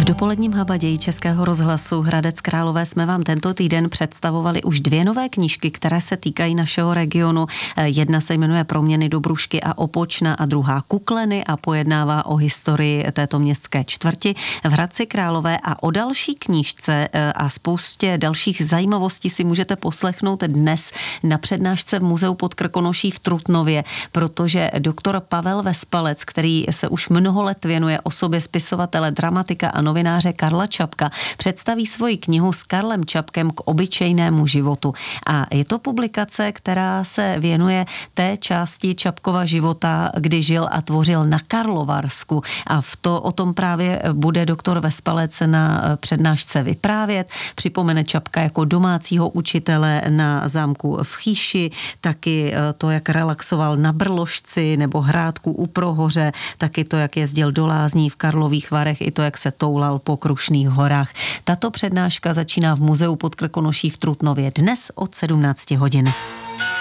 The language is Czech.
dopoledním habaději Českého rozhlasu Hradec Králové jsme vám tento týden představovali už 2 nové knížky, které se týkají našeho regionu. Jedna se jmenuje Proměny Dobrušky a Opočna a druhá Kukleny a pojednává o historii této městské čtvrti v Hradci Králové. A o další knížce a spoustě dalších zajímavostí si můžete poslechnout dnes na přednášce v Muzeu pod Krkonoší v Trutnově, protože doktor Pavel Vespalec, který se už mnoho let věnuje osobě spisovatele, dramatika a novináře Karla Čapka, představí svoji knihu S Karlem Čapkem k obyčejnému životu. A je to publikace, která se věnuje té části Čapkova života, kdy žil a tvořil na Karlovarsku. A o tom právě bude doktor Vespalec na přednášce vyprávět. Připomene Čapka jako domácího učitele na zámku v Chýši, taky to, jak relaxoval na Brložci nebo Hrádku u Prohoře, taky to, jak jezdil do lázní v Karlových Varech, i to, jak se toulal po Krušných horách. Tato přednáška začíná v Muzeu pod Krkonoší v Trutnově dnes od 17 hodin.